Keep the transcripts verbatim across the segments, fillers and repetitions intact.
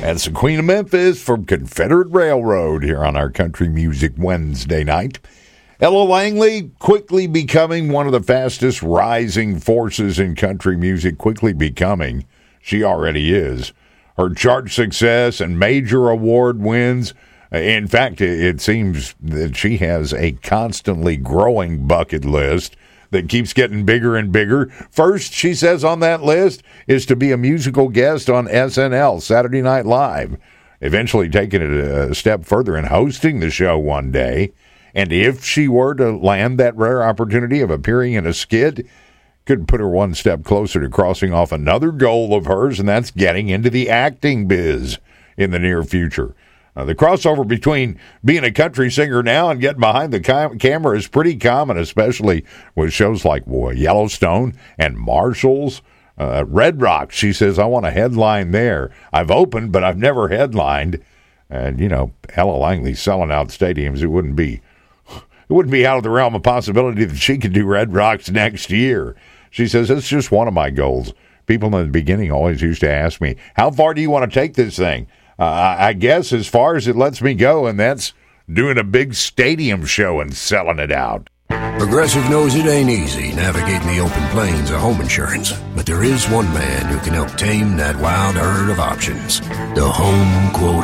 That's the Queen of Memphis from Confederate Railroad here on our Country Music Wednesday night. Ella Langley quickly becoming one of the fastest rising forces in country music, quickly becoming. She already is. Her chart success and major award wins. In fact, it seems that she has a constantly growing bucket list that keeps getting bigger and bigger. First, she says on that list, is to be a musical guest on S N L, Saturday Night Live. Eventually taking it a step further and hosting the show one day. And if she were to land that rare opportunity of appearing in a skit, could put her one step closer to crossing off another goal of hers, and that's getting into the acting biz in the near future. Uh, the crossover between being a country singer now and getting behind the cam- camera is pretty common, especially with shows like boy, Yellowstone and Marshalls. Uh, Red Rocks, she says, I want to headline there. I've opened, but I've never headlined. And, you know, Ella Langley selling out stadiums, it wouldn't be it wouldn't be out of the realm of possibility that she could do Red Rocks next year. She says, it's just one of my goals. People in the beginning always used to ask me, how far do you want to take this thing? Uh, I guess as far as it lets me go, and that's doing a big stadium show and selling it out. Progressive knows it ain't easy navigating the open plains of home insurance, but there is one man who can help tame that wild herd of options. The Home Quote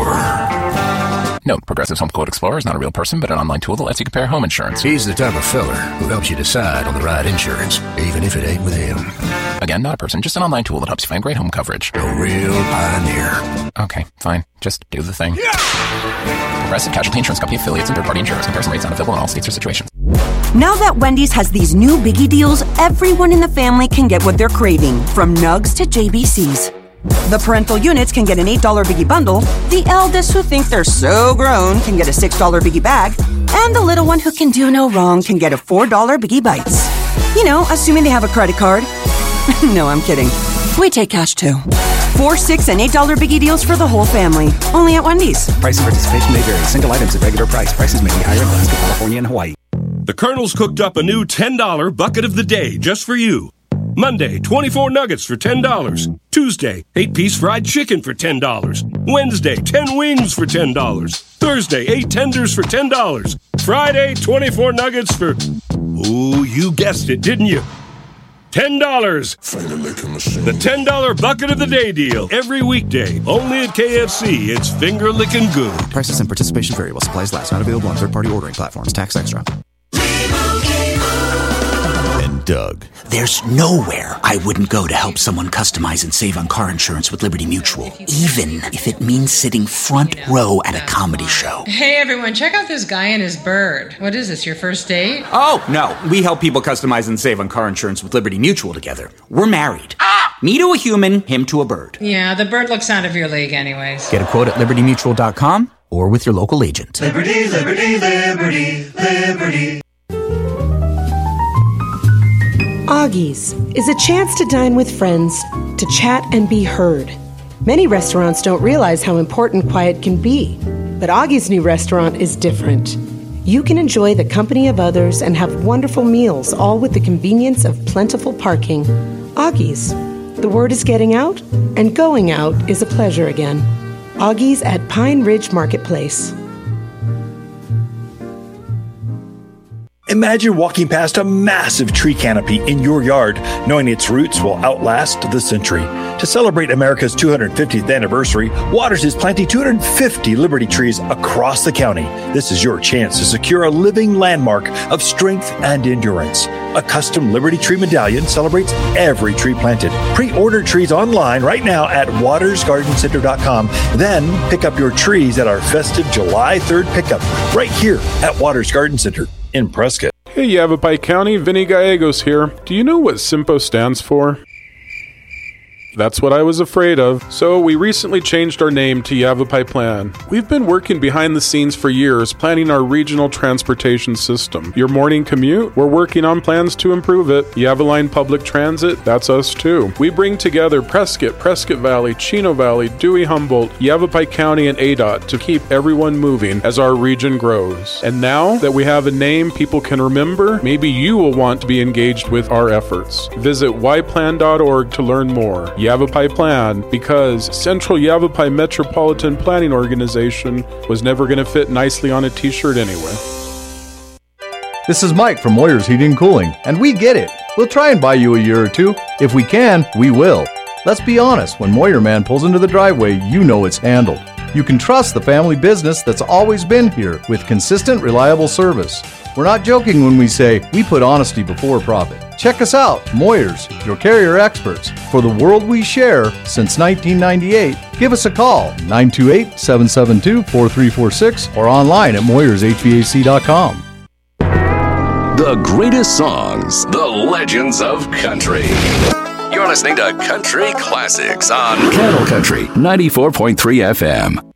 Explorer. Note, Progressive's Home Quote Explorer is not a real person, but an online tool that lets you compare home insurance. He's the type of feller who helps you decide on the right insurance, even if it ain't with him. Again, not a person, just an online tool that helps you find great home coverage. A real pioneer. Okay, fine. Just do the thing. Yeah! Progressive Casualty Insurance Company affiliates and third-party insurers. Comparison rates not available in all states or situations. Now that Wendy's has these new biggie deals, everyone in the family can get what they're craving, from nugs to J B Cs. The parental units can get an eight dollar biggie bundle, the eldest who think they're so grown can get a six dollar biggie bag, and the little one who can do no wrong can get a four dollar biggie bites. You know, assuming they have a credit card. No, I'm kidding. We take cash too. Four, six, and eight dollar biggie deals for the whole family. Only at Wendy's. Price and participation may vary. Single items at regular price. Prices may be higher in Alaska, California, and Hawaii. The Colonel's cooked up a new ten dollar bucket of the day just for you. Monday, twenty-four nuggets for ten dollars. Tuesday, eight piece fried chicken for ten dollars. Wednesday, ten wings for ten dollars. Thursday, eight tenders for ten dollars. Friday, twenty-four nuggets for... Oh, you guessed it, didn't you? ten dollars. The ten dollar bucket of the day deal. Every weekday. Only at K F C. It's finger licking good. Prices and participation vary while supplies last. Not available on third-party ordering platforms. Tax extra. And Doug. There's nowhere I wouldn't go to help someone customize and save on car insurance with Liberty Mutual, even if it means sitting front row at a comedy show. Hey everyone, check out this guy and his bird. What is this, your first date? Oh, no. We help people customize and save on car insurance with Liberty Mutual together. We're married. Ah! Me to a human, him to a bird. Yeah, the bird looks out of your league anyways. Get a quote at liberty mutual dot com or with your local agent. Liberty, liberty, liberty, liberty. Augie's is a chance to dine with friends, to chat and be heard. Many restaurants don't realize how important quiet can be, but Augie's new restaurant is different. You can enjoy the company of others and have wonderful meals, all with the convenience of plentiful parking. Augie's. The word is getting out, and going out is a pleasure again. Augie's at Pine Ridge Marketplace. Imagine walking past a massive tree canopy in your yard, knowing its roots will outlast the century. To celebrate America's two hundred fiftieth anniversary, Waters is planting two hundred fifty Liberty trees across the county. This is your chance to secure a living landmark of strength and endurance. A custom Liberty Tree medallion celebrates every tree planted. Pre-order trees online right now at waters garden center dot com. Then pick up your trees at our festive July third pickup right here at Waters Garden Center in Prescott. Hey Yavapai County, Vinny Gallegos here. Do you know what SIMPO stands for? That's what I was afraid of. So we recently changed our name to Yavapai Plan. We've been working behind the scenes for years, planning our regional transportation system. Your morning commute? We're working on plans to improve it. Yavaline Public Transit? That's us too. We bring together Prescott, Prescott Valley, Chino Valley, Dewey Humboldt, Yavapai County, and A D O T to keep everyone moving as our region grows. And now that we have a name people can remember, maybe you will want to be engaged with our efforts. Visit y plan dot org to learn more. Yavapai Plan because Central Yavapai Metropolitan Planning Organization was never going to fit nicely on a t-shirt anyway. This is Mike from Moyer's Heating and Cooling, and we get it. We'll try and buy you a year or two. If we can, we will. Let's be honest, when Moyer Man pulls into the driveway, you know it's handled. You can trust the family business that's always been here with consistent, reliable service. We're not joking when we say we put honesty before profit. Check us out, Moyers, your carrier experts. For the world we share since nineteen ninety-eight, give us a call, nine two eight, seven seven two, four three four six, or online at moyers h v a c dot com. The greatest songs, the legends of country. You're listening to Country Classics on Cattle Country ninety-four point three F M.